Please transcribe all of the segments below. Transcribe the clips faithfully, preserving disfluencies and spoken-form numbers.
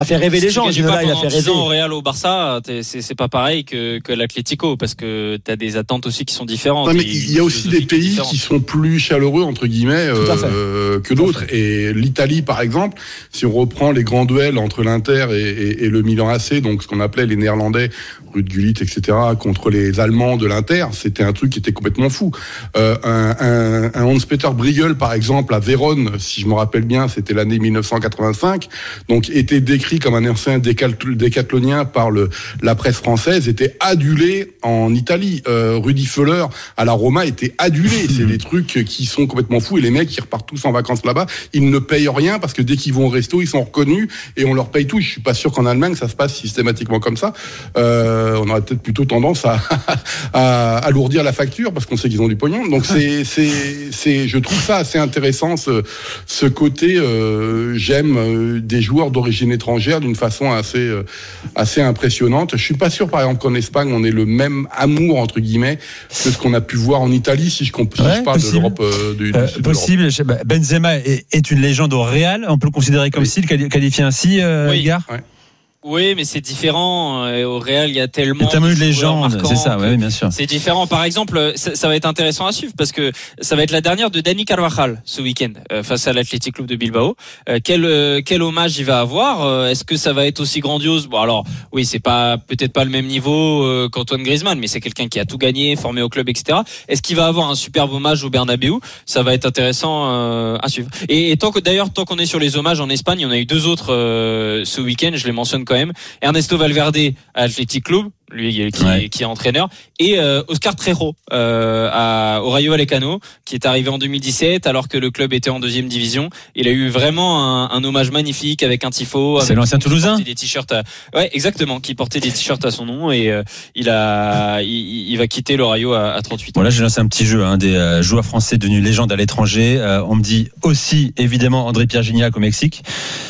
a fait rêver les gens. Si tu Ginola, pas il a fait dix rêver. ans au Real, au Barça, c'est, c'est pas pareil que, que l'Atlético, parce que t'as des attentes aussi qui sont différentes. Non, mais il y a aussi des pays qui sont plus chaleureux, entre guillemets, euh, que d'autres. Et l'Italie, par exemple, si on reprend les grands duels entre l'Inter et, et, et le Milan A C, donc ce qu'on appelait les Néerlandais, Ruud Gullit, et cetera, contre les Allemands de l'Inter, c'était un truc qui était complètement fou. Euh, un, un, un Hans-Peter Briegel, par exemple, à Vérone, si je me rappelle bien, c'était l'année dix-neuf cent quatre-vingt-cinq, donc était décrit comme un ancien décathlonien par le, la presse française, était adulé en Italie. Euh, Rudi Völler à la Roma était adulé. C'est des trucs qui sont complètement fous, et les mecs qui repartent tous en vacances là-bas, ils ne payent rien parce que dès qu'ils vont au resto, ils sont reconnus et on leur paye tout. Je suis pas sûr qu'en Allemagne ça se passe systématiquement comme ça. Euh, on aurait peut-être plutôt tendance à, à alourdir la facture parce qu'on sait qu'ils ont du pognon. Donc c'est, c'est, c'est, je trouve ça assez intéressant, ce, ce côté. Euh, j'aime euh, des joueurs d'origine étrangère d'une façon assez, euh, assez impressionnante. Je suis pas sûr, par exemple, qu'en Espagne on ait le même amour entre guillemets que ce qu'on a pu voir en Italie, si je, comp- ouais, si je parle possible. de l'Europe. Euh, du, euh, du possible. l'Europe. Benzema est, est une légende au Real. On peut le considérer comme oui. si, le qualifier ainsi, euh, oui. Edgar. Ouais. Oui, mais c'est différent. Au Real, il y a tellement, il y a tellement de légendes, c'est ça, oui, bien sûr. C'est différent. Par exemple, ça, ça va être intéressant à suivre parce que ça va être la dernière de Dani Carvajal ce week-end euh, face à l'Athletic Club de Bilbao. Euh, quel euh, quel hommage il va avoir euh, Est-ce que ça va être aussi grandiose? Bon, alors oui, c'est pas peut-être pas le même niveau euh, qu'Antoine Griezmann, mais c'est quelqu'un qui a tout gagné, formé au club, et cetera. Est-ce qu'il va avoir un superbe hommage au Bernabéu? Ça va être intéressant euh, à suivre. Et, et tant que d'ailleurs, tant qu'on est sur les hommages en Espagne, il y en a eu deux autres euh, ce week-end. Je les mentionne quand même. Ernesto Valverde à Athletic Club, lui qui, ouais. qui est entraîneur, et euh, Oscar Trejo euh, à, au Rayo Vallecano, qui est arrivé en deux mille dix-sept alors que le club était en deuxième division. Il a eu vraiment un, un hommage magnifique avec un tifo. C'est l'ancien Toulousain. Des t-shirts à, ouais, exactement, qui portait des t-shirts à son nom, et euh, il a, il, il va quitter le Rayo à, à trente-huit ans. Bon, là, j'ai lancé un petit jeu, hein, des euh, joueurs français devenus légendes à l'étranger. Euh, on me dit aussi, évidemment, André-Pierre Gignac au Mexique.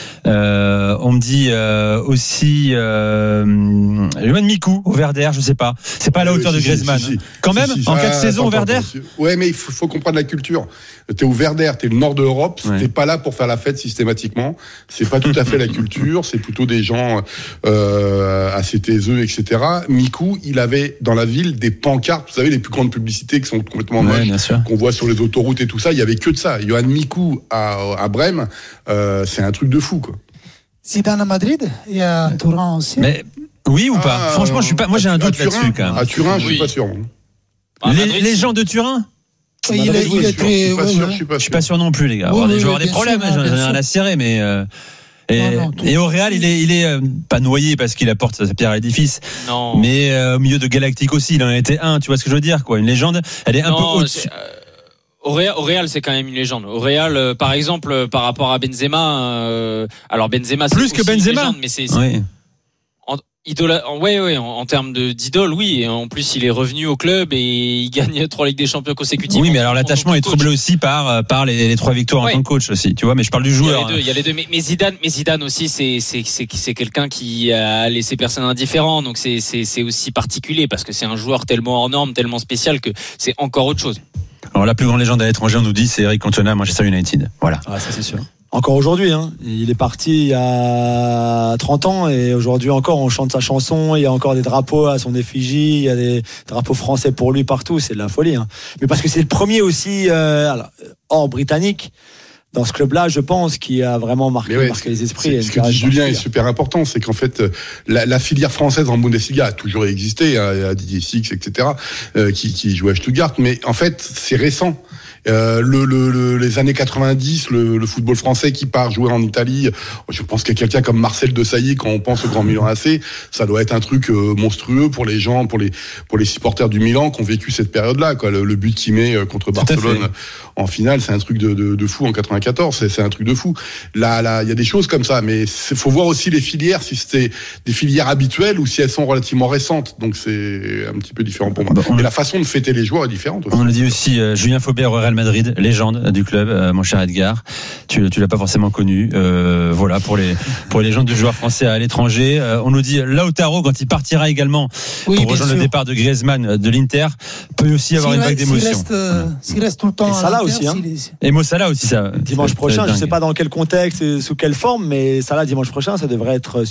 Euh, on me dit euh, aussi euh, Johan Mikou au Werder, je sais pas. C'est pas à la hauteur euh, si, de Griezmann. Si, si, Quand si, même, si, en quatre ah, saisons au Werder. Ouais, mais il faut, faut comprendre la culture. T'es au Werder, t'es le nord de l'Europe. Ouais. T'es pas là pour faire la fête systématiquement. C'est pas tout à fait la culture. C'est plutôt des gens euh, assez taiseux, et cetera. Mikou, il avait dans la ville des pancartes. Vous savez, les plus grandes publicités qui sont complètement ouais, moches, qu'on voit sur les autoroutes et tout ça. Il y avait que de ça. Johan Mikou à, à Brême, euh, c'est un truc de fou, quoi. Zidane à Madrid et à Turin aussi. Mais oui ou pas? Ah, Franchement, je suis pas. Moi, j'ai un doute là-dessus quand même. À Turin, je suis oui. pas sûr. Les, les gens de Turin. Oui, il, est, il est très. Je suis pas sûr. Je suis pas sûr. Je suis pas sûr non plus, les gars. Oui, je vais oui, avoir des problèmes. J'en ai rien à cirer, mais. Euh... Et, non, non, et au Real, il est, il est euh, pas noyé parce qu'il apporte sa pierre à l'édifice. Non. Mais euh, au milieu de Galactique aussi, il en a été un. Tu vois ce que je veux dire, quoi? Une légende. Elle est un non, peu au-dessus. Au Real, au Real, c'est quand même une légende. Au Real, euh, par exemple, euh, par rapport à Benzema, euh, alors Benzema, c'est plus que Benzema, une légende, mais c'est, c'est oui. en, idola, en, ouais, ouais, en, en termes de d'idole, oui. Et en plus, il est revenu au club et il gagne trois Ligues des Champions consécutives. Oui, mais alors l'attachement est troublé aussi par par les, les trois victoires ouais. en tant que coach aussi. Tu vois, mais je parle du joueur. Il y a les deux. Il y a les deux. Mais, mais Zidane, mais Zidane aussi, c'est c'est c'est c'est quelqu'un qui a laissé personne indifférent. Donc c'est c'est c'est aussi particulier parce que c'est un joueur tellement hors norme, tellement spécial que c'est encore autre chose. Alors la plus grande légende à l'étranger, on nous dit, c'est Eric Cantona à Manchester United. Voilà. Ah, ça c'est sûr. Encore aujourd'hui, hein. Il est parti il y a trente ans et aujourd'hui encore on chante sa chanson. Il y a encore des drapeaux à son effigie. Il y a des drapeaux français pour lui partout. C'est de la folie. Hein. Mais parce que c'est le premier aussi, euh, alors, hors britannique. Dans ce club-là, je pense, qui a vraiment marqué, ouais, marqué les esprits. Ce que dit Julien est super important, c'est qu'en fait, la, la filière française en Bundesliga a toujours existé, à Didier Six, et cetera, euh, qui, qui jouait à Stuttgart, mais en fait, c'est récent. Euh, le, le, le, les années quatre-vingt-dix, le, le football français qui part jouer en Italie, je pense qu'il y a quelqu'un comme Marcel Desailly, quand on pense au Grand Milan A C, ça doit être un truc euh, monstrueux pour les gens, pour les pour les supporters du Milan qui ont vécu cette période-là, quoi. Le, le but qu'il met contre Barcelone en finale, c'est un truc de, de, de fou en quatre-vingt-quatorze, c'est, c'est un truc de fou. Là, là, il y a des choses comme ça, mais il faut voir aussi les filières, si c'était des filières habituelles ou si elles sont relativement récentes. Donc c'est un petit peu différent pour moi. Bon, mais la façon de fêter les joueurs est différente aussi. On a dit aussi euh, Julien Faubert au Real Madrid, légende du club, euh, mon cher Edgar. Tu, tu l'as pas forcément connu. Euh, voilà pour les pour les légendes de joueurs français à l'étranger. Euh, on nous dit Lautaro quand il partira également oui, pour rejoindre sûr. le départ de Griezmann de l'Inter peut aussi avoir s'il une vague d'émotion. S'il reste, euh, s'il reste tout le temps. Et Salah aussi. Hein. Et Mo Salah aussi ça. dimanche prochain. Je ne sais pas dans quel contexte et sous quelle forme, mais ça là dimanche prochain, ça devrait être